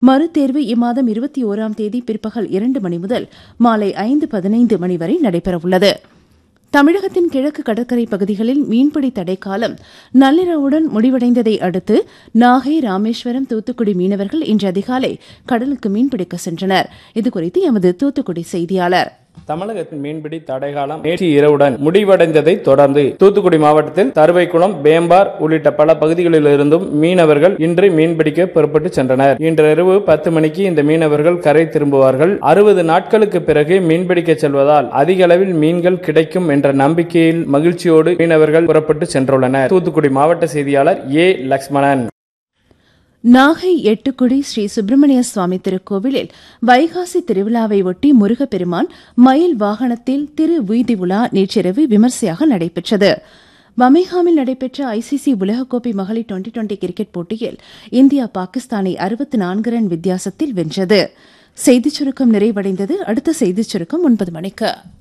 மறுதேர்வு இம்மாதம் 21ஆம் தேதி பிற்பகல் 2 மணி முதல் மாலை 5:15 மணி வரை நடைபெறவுள்ளது. தமிழகத்தின் கிழக்கு கடற்கரை பகுதிகளில் மீன்பிடி தடைக்காலம் நள்ளிரவுடன் முடிவடைந்ததை அடுத்து நாகை, ராமேஸ்வரம், தூத்துக்குடி மீனவர்கள் இன்று அதிகாலை கடலுக்கு மீன்பிடிக்க சென்றனர். இதுகுறித்து எமது தூத்துக்குடி செய்தியாளர். தமிழகத்தின் மீன்பிடி தடைகாலம் நேற்று இரவுடன் முடிவடைந்ததை தொடர்ந்து தூத்துக்குடி மாவட்டத்தில் தருவைக்குளம், பேம்பார் உள்ளிட்ட பல பகுதிகளிலிருந்தும் மீனவர்கள் இன்று மீன்பிடிக்க புறப்பட்டு சென்றனர். இன்றிரவு 10 மணிக்கு இந்த மீனவர்கள் கரை திரும்புவார்கள். 60 நாட்களுக்கு பிறகு மீன்பிடிக்க செல்வதால் அதிக அளவில் மீன்கள் கிடைக்கும் என்ற நம்பிக்கையில் மகிழ்ச்சியோடு மீனவர்கள் புறப்பட்டு சென்றுள்ளனர். தூத்துக்குடி மாவட்ட செய்தியாளர் ஏ. லட்சுமணன். நாகை எட்டுக்குடி ஸ்ரீ சுப்பிரமணிய சுவாமி திருக்கோவிலில் வைகாசி திருவிழாவை ஒட்டி முருகப்பெருமான் மயில் வாகனத்தில் திரு வீதி உலா நேற்றிரவு விமர்சையாக நடைபெற்றது. பர்மிங்ஹாமில் நடைபெற்ற ஐசிசி உலகக்கோப்பை மகளிர் டுவெண்டி கிரிக்கெட் போட்டியில் இந்தியா பாகிஸ்தானை 64 ரன் வித்தியாசத்தில் வென்றது. செய்திச் சுருக்கம் நிறைவடைந்தது. அடுத்த செய்திச் சுருக்கம் 9 மணிக்கு.